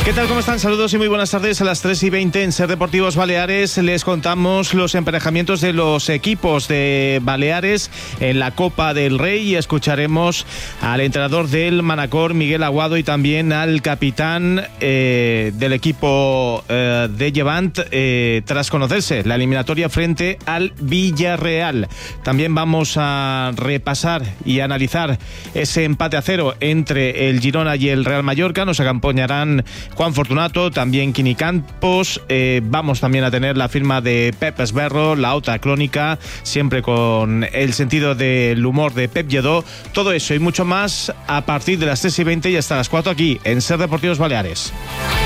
¿Qué tal? ¿Cómo están? Saludos y muy buenas tardes. A las 3:20 en Ser Deportivos Baleares les contamos los emparejamientos de los equipos de Baleares en la Copa del Rey y escucharemos al entrenador del Manacor, Miguel Aguado, y también al capitán del equipo de Llevant tras conocerse la eliminatoria frente al Villarreal. También vamos a repasar y analizar ese empate a 0 entre el Girona y el Real Mallorca. Nos acompañarán Juan Fortunato, también Quini Campos. Vamos también a tener la firma de Pep Esberro, la otra crónica, siempre con el sentido del humor de Pep Lledó. Todo eso y mucho más a partir de las 3:20 y hasta las 4 aquí en Ser Deportivos Baleares.